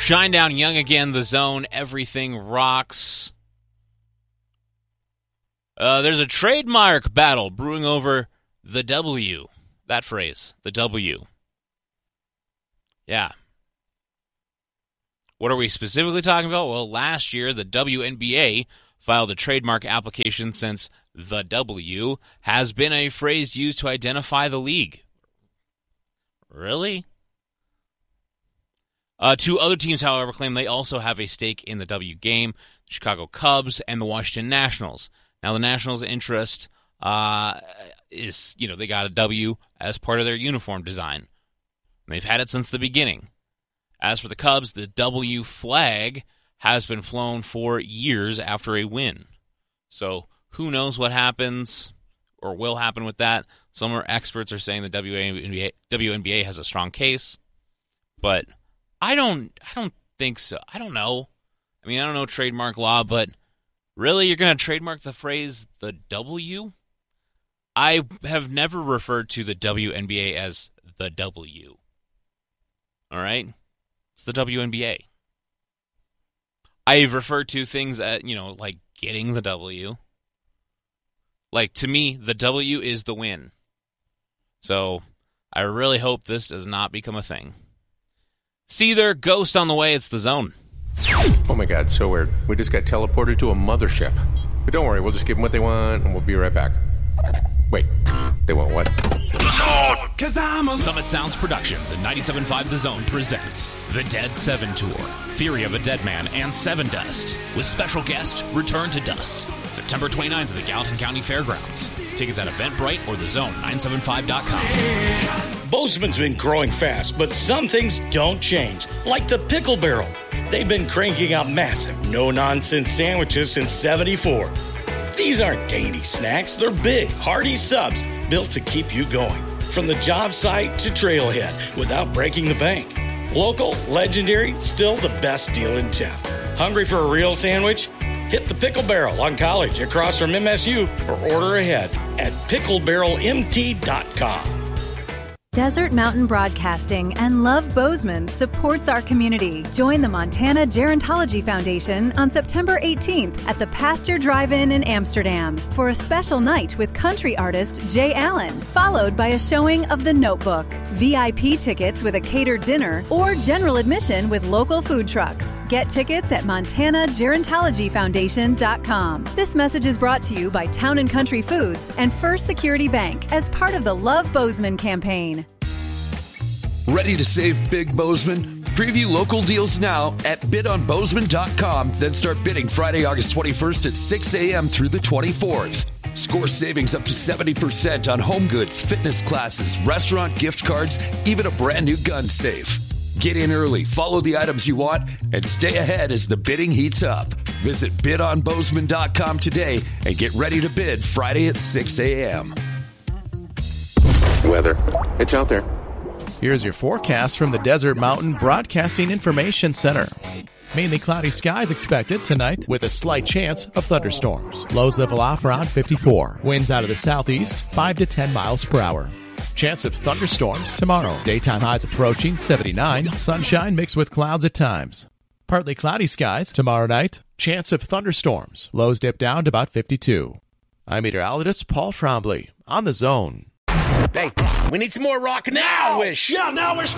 Shinedown, Young Again, The Zone, Everything Rocks. There's a trademark battle brewing over the W. That phrase, the W. Yeah. What are we specifically talking about? Well, last year, the WNBA filed a trademark application since the W has been a phrase used to identify the league. Really? Two other teams, however, claim they also have a stake in the W game, the Chicago Cubs and the Washington Nationals. Now, the Nationals' interest is, they got a W as part of their uniform design. And they've had it since the beginning. As for the Cubs, the W flag has been flown for years after a win. So who knows what happens or will happen with that. Some experts are saying the WNBA has a strong case, but I don't think so. I don't know. I don't know trademark law, but really, you're going to trademark the phrase the W? I have never referred to the WNBA as the W. All right? It's the WNBA. I've referred to things at, like getting the W. Like, to me, the W is the win. So, I really hope this does not become a thing. See there, Ghost on the way. It's The Zone. Oh my God, so weird. We just got teleported to a mothership. But don't worry, we'll just give them what they want, and we'll be right back. Wait, they want what? The Zone! 'Cause I'm a Summit Sounds Productions and 97.5 The Zone presents The Dead 7 Tour, Theory of a Dead Man, and Seven Dust, with special guest Return to Dust, September 29th at the Gallatin County Fairgrounds. Tickets at Eventbrite or thezone975.com. Bozeman's been growing fast, but some things don't change, like the Pickle Barrel. They've been cranking out massive, no-nonsense sandwiches since '74. These aren't dainty snacks. They're big, hearty subs built to keep you going, from the job site to trailhead, without breaking the bank. Local, legendary, still the best deal in town. Hungry for a real sandwich? Hit the Pickle Barrel on College across from MSU or order ahead at picklebarrelmt.com. Desert Mountain Broadcasting and Love Bozeman supports our community. Join the Montana Gerontology Foundation on September 18th at the Pasture Drive-In in Amsterdam for a special night with country artist Jay Allen, followed by a showing of The Notebook. VIP tickets with a catered dinner or general admission with local food trucks. Get tickets at MontanaGerontologyFoundation.com. This message is brought to you by Town & Country Foods and First Security Bank as part of the Love Bozeman campaign. Ready to save big, Bozeman? Preview local deals now at bidonbozeman.com, then start bidding Friday, August 21st at 6 a.m. through the 24th. Score savings up to 70% on home goods, fitness classes, restaurant gift cards, even a brand new gun safe. Get in early, follow the items you want, and stay ahead as the bidding heats up. Visit bidonbozeman.com today and get ready to bid Friday at 6 a.m. Weather. It's out there. Here's your forecast from the Desert Mountain Broadcasting Information Center. Mainly cloudy skies expected tonight with a slight chance of thunderstorms. Lows level off around 54. Winds out of the southeast 5 to 10 miles per hour. Chance of thunderstorms tomorrow. Daytime highs approaching 79. Sunshine mixed with clouds at times. Partly cloudy skies tomorrow night. Chance of thunderstorms. Lows dip down to about 52. I'm meteorologist Paul Trombley on The Zone. Hey, we need some more rock now, Wish. Yeah, now Wish